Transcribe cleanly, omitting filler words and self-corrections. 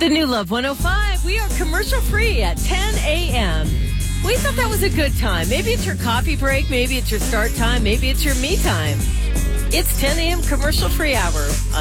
The new Love 105. We are commercial free at 10 a.m. We thought that was a good time. Maybe it's your coffee break. Maybe it's your start time. Maybe it's your me time. It's 10 a.m. commercial free hour on